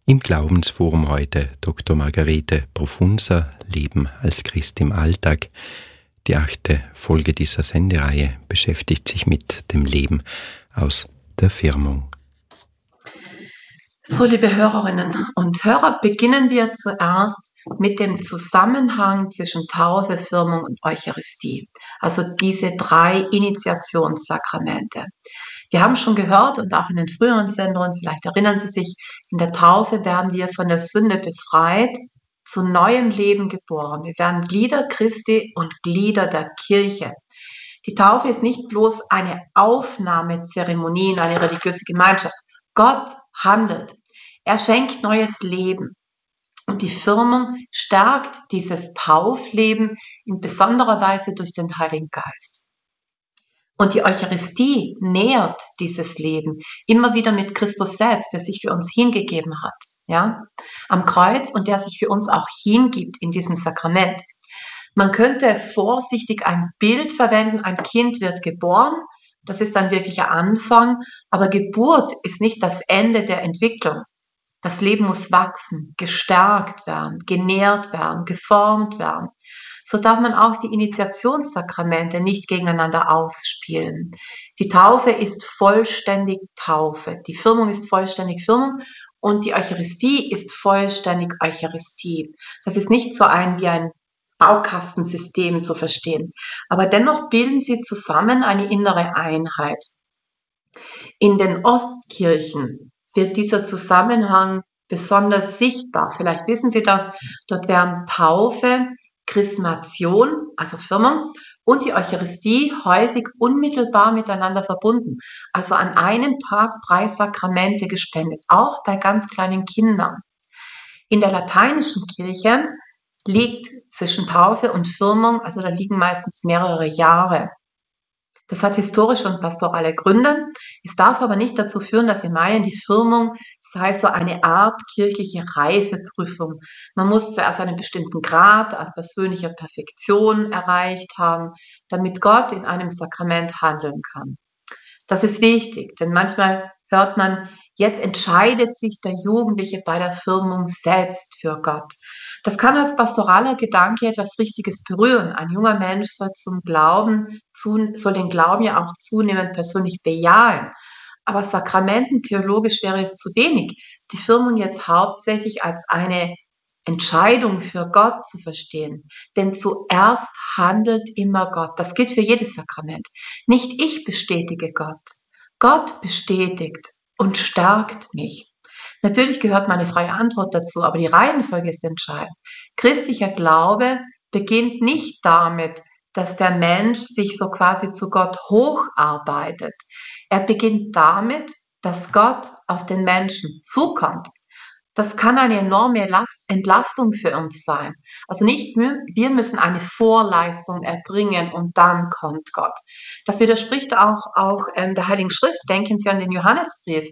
Im Glaubensforum heute Dr. Margarete Profunza, Leben als Christ im Alltag. Die 8. Folge dieser Sendereihe beschäftigt sich mit dem Leben aus der Firmung. So, liebe Hörerinnen und Hörer, beginnen wir zuerst mit dem Zusammenhang zwischen Taufe, Firmung und Eucharistie. Also diese 3 Initiationssakramente. Wir haben schon gehört und auch in den früheren Sendungen, vielleicht erinnern Sie sich, in der Taufe werden wir von der Sünde befreit, zu neuem Leben geboren. Wir werden Glieder Christi und Glieder der Kirche. Die Taufe ist nicht bloß eine Aufnahmezeremonie in eine religiöse Gemeinschaft. Gott handelt. Er schenkt neues Leben. Und die Firmung stärkt dieses Taufleben in besonderer Weise durch den Heiligen Geist. Und die Eucharistie nährt dieses Leben immer wieder mit Christus selbst, der sich für uns hingegeben hat, ja, am Kreuz und der sich für uns auch hingibt in diesem Sakrament. Man könnte vorsichtig ein Bild verwenden, ein Kind wird geboren, das ist ein wirklicher Anfang, aber Geburt ist nicht das Ende der Entwicklung. Das Leben muss wachsen, gestärkt werden, genährt werden, geformt werden. So darf man auch die Initiationssakramente nicht gegeneinander ausspielen. Die Taufe ist vollständig Taufe, die Firmung ist vollständig Firmung und die Eucharistie ist vollständig Eucharistie. Das ist nicht so wie ein Baukastensystem zu verstehen, aber dennoch bilden sie zusammen eine innere Einheit. In den Ostkirchen wird dieser Zusammenhang besonders sichtbar. Vielleicht wissen Sie das, dort werden Taufe, Chrismation, also Firmung, und die Eucharistie häufig unmittelbar miteinander verbunden. Also an einem Tag 3 Sakramente gespendet, auch bei ganz kleinen Kindern. In der lateinischen Kirche liegt zwischen Taufe und Firmung, also da liegen meistens mehrere Jahre. Das hat historische und pastorale Gründe. Es darf aber nicht dazu führen, dass wir meinen, die Firmung sei so eine Art kirchliche Reifeprüfung. Man muss zuerst einen bestimmten Grad an persönlicher Perfektion erreicht haben, damit Gott in einem Sakrament handeln kann. Das ist wichtig, denn manchmal hört man, jetzt entscheidet sich der Jugendliche bei der Firmung selbst für Gott. Das kann als pastoraler Gedanke etwas Richtiges berühren. Ein junger Mensch soll den Glauben ja auch zunehmend persönlich bejahen. Aber sakramententheologisch wäre es zu wenig, die Firmung jetzt hauptsächlich als eine Entscheidung für Gott zu verstehen. Denn zuerst handelt immer Gott. Das gilt für jedes Sakrament. Nicht ich bestätige Gott. Gott bestätigt und stärkt mich. Natürlich gehört meine freie Antwort dazu, aber die Reihenfolge ist entscheidend. Christlicher Glaube beginnt nicht damit, dass der Mensch sich so quasi zu Gott hocharbeitet. Er beginnt damit, dass Gott auf den Menschen zukommt. Das kann eine enorme Entlastung für uns sein. Also nicht wir müssen eine Vorleistung erbringen und dann kommt Gott. Das widerspricht auch der Heiligen Schrift. Denken Sie an den Johannesbrief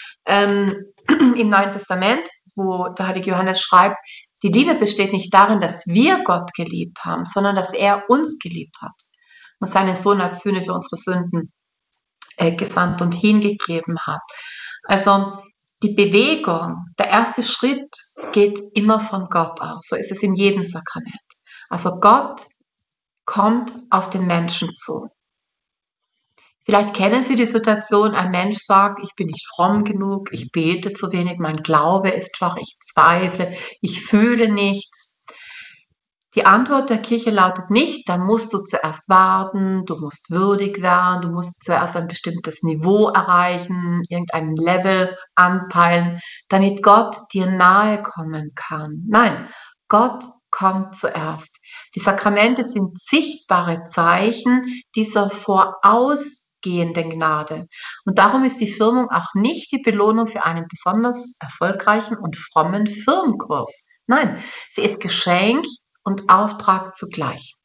im Neuen Testament, wo der heilige Johannes schreibt, die Liebe besteht nicht darin, dass wir Gott geliebt haben, sondern dass er uns geliebt hat und seinen Sohn als Sühne für unsere Sünden gesandt und hingegeben hat. Also die Bewegung, der erste Schritt geht immer von Gott aus. So ist es in jedem Sakrament. Also Gott kommt auf den Menschen zu. Vielleicht kennen Sie die Situation, ein Mensch sagt, ich bin nicht fromm genug, ich bete zu wenig, mein Glaube ist schwach, ich zweifle, ich fühle nichts. Die Antwort der Kirche lautet nicht, da musst du zuerst warten, du musst würdig werden, du musst zuerst ein bestimmtes Niveau erreichen, irgendein Level anpeilen, damit Gott dir nahe kommen kann. Nein, Gott kommt zuerst. Die Sakramente sind sichtbare Zeichen dieser vorausgehenden Gnade. Und darum ist die Firmung auch nicht die Belohnung für einen besonders erfolgreichen und frommen Firmenkurs. Nein, sie ist Geschenk und Auftrag zugleich.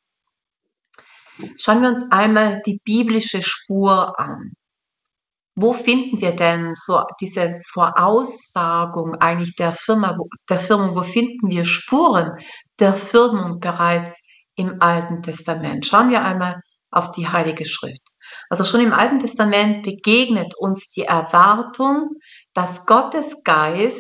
Schauen wir uns einmal die biblische Spur an. Wo finden wir denn so diese Voraussagung eigentlich der Firmung? Wo finden wir Spuren der Firmung bereits im Alten Testament? Schauen wir einmal auf die Heilige Schrift. Also schon im Alten Testament begegnet uns die Erwartung, dass Gottes Geist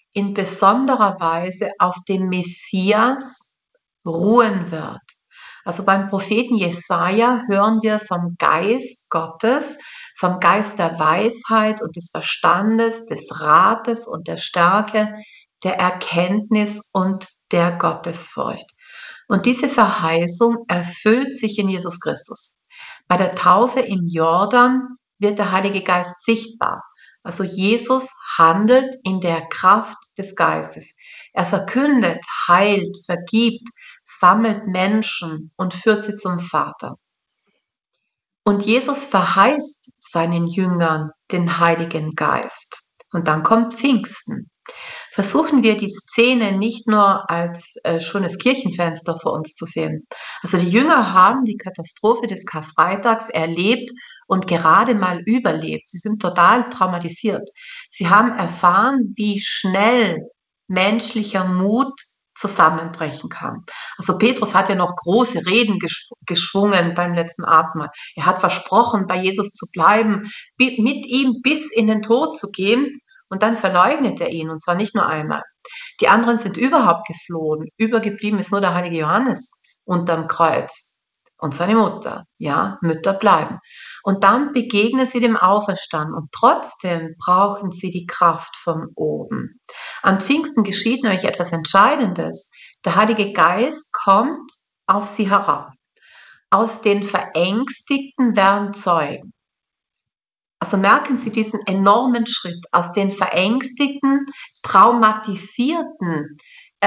in besonderer Weise auf dem Messias ruhen wird. Also beim Propheten Jesaja hören wir vom Geist Gottes, vom Geist der Weisheit und des Verstandes, des Rates und der Stärke, der Erkenntnis und der Gottesfurcht. Und diese Verheißung erfüllt sich in Jesus Christus. Bei der Taufe im Jordan wird der Heilige Geist sichtbar. Also Jesus handelt in der Kraft des Geistes. Er verkündet, heilt, vergibt, sammelt Menschen und führt sie zum Vater. Und Jesus verheißt seinen Jüngern den Heiligen Geist. Und dann kommt Pfingsten. Versuchen wir die Szene nicht nur als schönes Kirchenfenster vor uns zu sehen. Also die Jünger haben die Katastrophe des Karfreitags erlebt und gerade mal überlebt. Sie sind total traumatisiert. Sie haben erfahren, wie schnell menschlicher Mut zusammenbrechen kann. Also Petrus hat ja noch große Reden geschwungen beim letzten Abendmahl. Er hat versprochen, bei Jesus zu bleiben, mit ihm bis in den Tod zu gehen. Und dann verleugnet er ihn, und zwar nicht nur einmal. Die anderen sind überhaupt geflohen. Übergeblieben ist nur der heilige Johannes unterm Kreuz und seine Mutter. Ja, Mütter bleiben. Und dann begegnen sie dem Auferstanden und trotzdem brauchen sie die Kraft von oben. An Pfingsten geschieht nämlich etwas Entscheidendes. Der Heilige Geist kommt auf sie herab. Aus den Verängstigten werden Zeugen. Also merken Sie diesen enormen Schritt aus den verängstigten, traumatisierten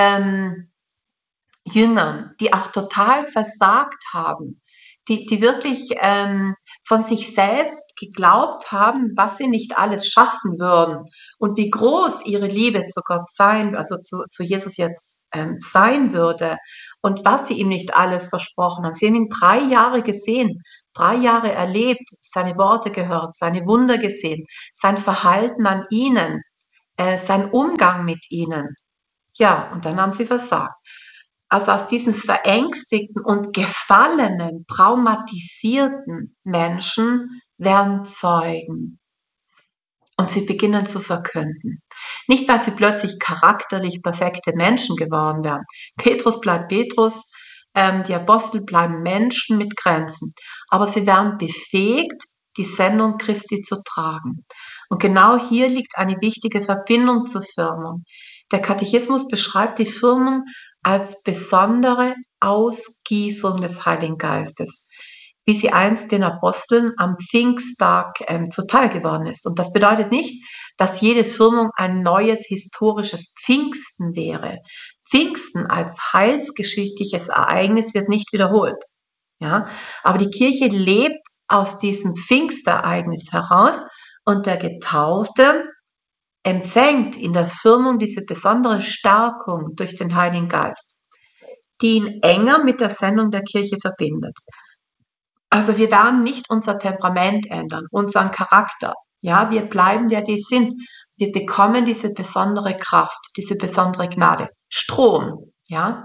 Jüngern, die auch total versagt haben, die wirklich von sich selbst geglaubt haben, was sie nicht alles schaffen würden und wie groß ihre Liebe zu Gott sein, also zu Jesus jetzt sein würde und was sie ihm nicht alles versprochen haben. Sie haben ihn 3 Jahre gesehen, 3 Jahre erlebt, seine Worte gehört, seine Wunder gesehen, sein Verhalten an ihnen, sein Umgang mit ihnen. Ja, und dann haben sie versagt. Also aus diesen verängstigten und gefallenen, traumatisierten Menschen werden Zeugen. Und sie beginnen zu verkünden. Nicht, weil sie plötzlich charakterlich perfekte Menschen geworden wären. Petrus bleibt Petrus, die Apostel bleiben Menschen mit Grenzen. Aber sie werden befähigt, die Sendung Christi zu tragen. Und genau hier liegt eine wichtige Verbindung zur Firmung. Der Katechismus beschreibt die Firmung als besondere Ausgießung des Heiligen Geistes, wie sie einst den Aposteln am Pfingsttag zuteil geworden ist. Und das bedeutet nicht, dass jede Firmung ein neues historisches Pfingsten wäre. Pfingsten als heilsgeschichtliches Ereignis wird nicht wiederholt. Ja? Aber die Kirche lebt aus diesem Pfingstereignis heraus und der Getaufte empfängt in der Firmung diese besondere Stärkung durch den Heiligen Geist, die ihn enger mit der Sendung der Kirche verbindet. Also wir werden nicht unser Temperament ändern, unseren Charakter. Ja, wir bleiben, wer wir sind. Wir bekommen diese besondere Kraft, diese besondere Gnade. Strom, ja.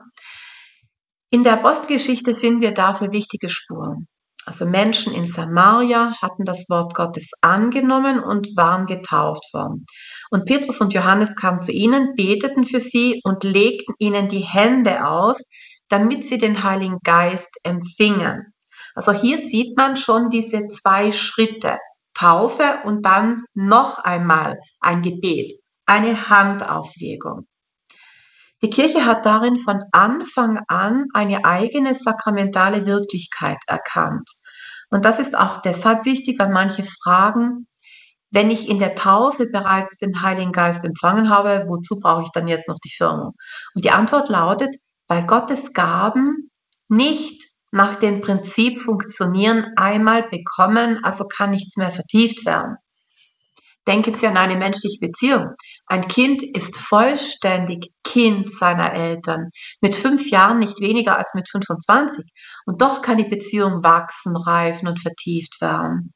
In der Apostelgeschichte finden wir dafür wichtige Spuren. Also Menschen in Samaria hatten das Wort Gottes angenommen und waren getauft worden. Und Petrus und Johannes kamen zu ihnen, beteten für sie und legten ihnen die Hände auf, damit sie den Heiligen Geist empfingen. Also hier sieht man schon diese 2 Schritte, Taufe und dann noch einmal ein Gebet, eine Handauflegung. Die Kirche hat darin von Anfang an eine eigene sakramentale Wirklichkeit erkannt. Und das ist auch deshalb wichtig, weil manche fragen, wenn ich in der Taufe bereits den Heiligen Geist empfangen habe, wozu brauche ich dann jetzt noch die Firmung? Und die Antwort lautet, weil Gottes Gaben nicht nach dem Prinzip funktionieren, einmal bekommen, also kann nichts mehr vertieft werden. Denken Sie an eine menschliche Beziehung. Ein Kind ist vollständig Kind seiner Eltern, mit 5 Jahren nicht weniger als mit 25. Und doch kann die Beziehung wachsen, reifen und vertieft werden.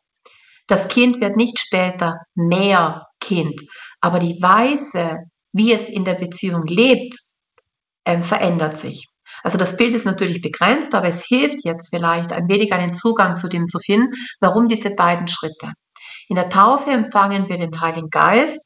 Das Kind wird nicht später mehr Kind, aber die Weise, wie es in der Beziehung lebt, verändert sich. Also das Bild ist natürlich begrenzt, aber es hilft jetzt vielleicht ein wenig einen Zugang zu dem zu finden, warum diese beiden Schritte. In der Taufe empfangen wir den Heiligen Geist,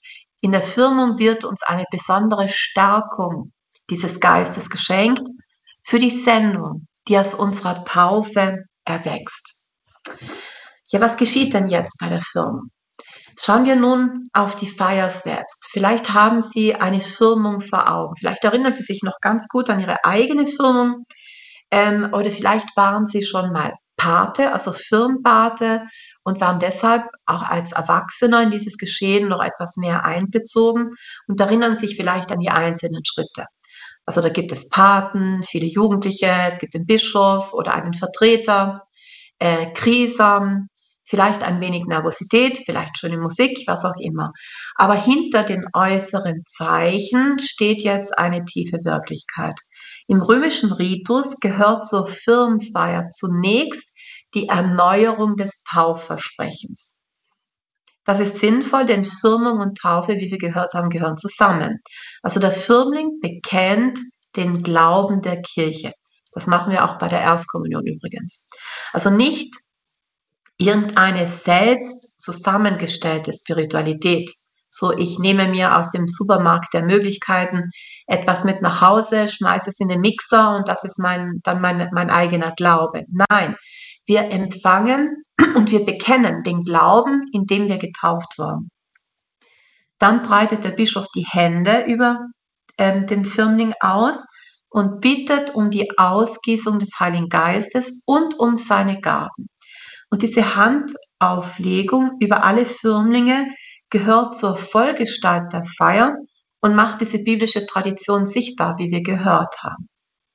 in der Firmung wird uns eine besondere Stärkung dieses Geistes geschenkt für die Sendung, die aus unserer Taufe erwächst. Ja, was geschieht denn jetzt bei der Firmung? Schauen wir nun auf die Feier selbst. Vielleicht haben Sie eine Firmung vor Augen. Vielleicht erinnern Sie sich noch ganz gut an Ihre eigene Firmung. Oder vielleicht waren Sie schon mal Pate, also Firmpate, und waren deshalb auch als Erwachsener in dieses Geschehen noch etwas mehr einbezogen und erinnern sich vielleicht an die einzelnen Schritte. Also da gibt es Paten, viele Jugendliche, es gibt den Bischof oder einen Vertreter, Krisam, vielleicht ein wenig Nervosität, vielleicht schöne Musik, was auch immer. Aber hinter den äußeren Zeichen steht jetzt eine tiefe Wirklichkeit. Im römischen Ritus gehört zur Firmenfeier zunächst die Erneuerung des Taufversprechens. Das ist sinnvoll, denn Firmung und Taufe, wie wir gehört haben, gehören zusammen. Also der Firmling bekennt den Glauben der Kirche. Das machen wir auch bei der Erstkommunion übrigens. Also nicht irgendeine selbst zusammengestellte Spiritualität. So, ich nehme mir aus dem Supermarkt der Möglichkeiten etwas mit nach Hause, schmeiße es in den Mixer und das ist mein eigener Glaube. Nein, wir empfangen und wir bekennen den Glauben, in dem wir getauft wurden. Dann breitet der Bischof die Hände über den Firmling aus und bittet um die Ausgießung des Heiligen Geistes und um seine Gaben. Und diese Handauflegung über alle Firmlinge gehört zur Vollgestalt der Feier und macht diese biblische Tradition sichtbar, wie wir gehört haben.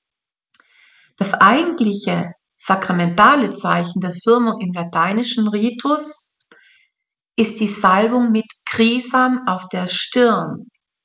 Das eigentliche sakramentale Zeichen der Firmung im lateinischen Ritus ist die Salbung mit Krisam auf der Stirn,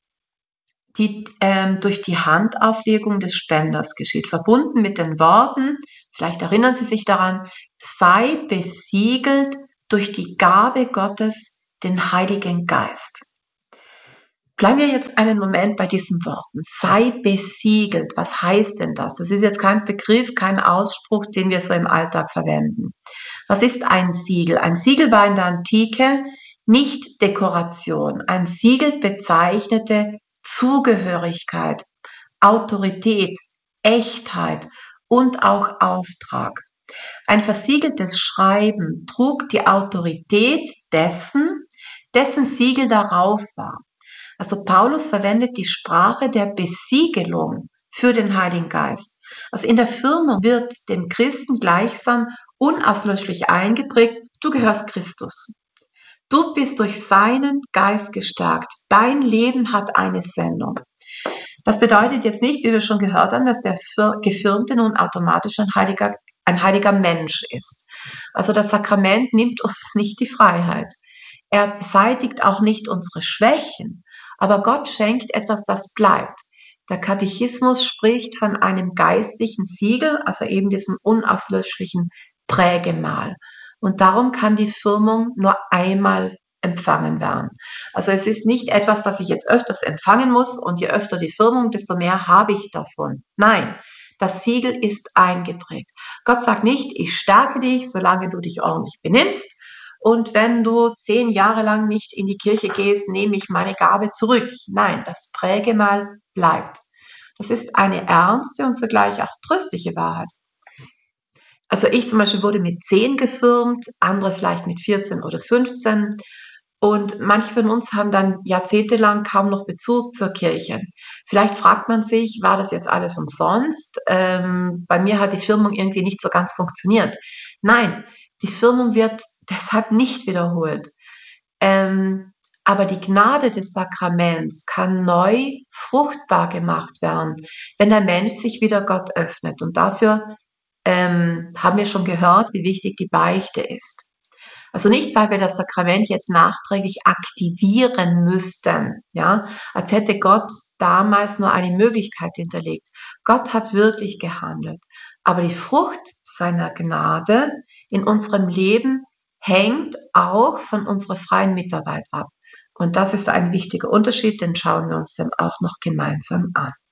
die durch die Handauflegung des Spenders geschieht, verbunden mit den Worten, vielleicht erinnern Sie sich daran, sei besiegelt durch die Gabe Gottes, den Heiligen Geist. Bleiben wir jetzt einen Moment bei diesen Worten. Sei besiegelt. Was heißt denn das? Das ist jetzt kein Begriff, kein Ausspruch, den wir so im Alltag verwenden. Was ist ein Siegel? Ein Siegel war in der Antike nicht Dekoration. Ein Siegel bezeichnete Zugehörigkeit, Autorität, Echtheit und auch Auftrag. Ein versiegeltes Schreiben trug die Autorität dessen Siegel darauf war. Also Paulus verwendet die Sprache der Besiegelung für den Heiligen Geist. Also in der Firmung wird dem Christen gleichsam unauslöschlich eingeprägt, du gehörst Christus. Du bist durch seinen Geist gestärkt. Dein Leben hat eine Sendung. Das bedeutet jetzt nicht, wie wir schon gehört haben, dass der Gefirmte nun automatisch ein heiliger Mensch ist. Also das Sakrament nimmt uns nicht die Freiheit. Er beseitigt auch nicht unsere Schwächen, aber Gott schenkt etwas, das bleibt. Der Katechismus spricht von einem geistlichen Siegel, also eben diesem unauslöschlichen Prägemal. Und darum kann die Firmung nur einmal empfangen werden. Also es ist nicht etwas, das ich jetzt öfters empfangen muss und je öfter die Firmung, desto mehr habe ich davon. Nein, das Siegel ist eingeprägt. Gott sagt nicht, ich stärke dich, solange du dich ordentlich benimmst. Und wenn du 10 Jahre lang nicht in die Kirche gehst, nehme ich meine Gabe zurück. Nein, das Prägemal bleibt. Das ist eine ernste und zugleich auch tröstliche Wahrheit. Also ich zum Beispiel wurde mit 10 gefirmt, andere vielleicht mit 14 oder 15. Und manche von uns haben dann jahrzehntelang kaum noch Bezug zur Kirche. Vielleicht fragt man sich, war das jetzt alles umsonst? Bei mir hat die Firmung irgendwie nicht so ganz funktioniert. Nein, die Firmung wird deshalb nicht wiederholt. Aber die Gnade des Sakraments kann neu fruchtbar gemacht werden, wenn der Mensch sich wieder Gott öffnet. Und dafür haben wir schon gehört, wie wichtig die Beichte ist. Also nicht, weil wir das Sakrament jetzt nachträglich aktivieren müssten, ja, als hätte Gott damals nur eine Möglichkeit hinterlegt. Gott hat wirklich gehandelt. Aber die Frucht seiner Gnade in unserem Leben hängt auch von unserer freien Mitarbeit ab. Und das ist ein wichtiger Unterschied, den schauen wir uns dann auch noch gemeinsam an.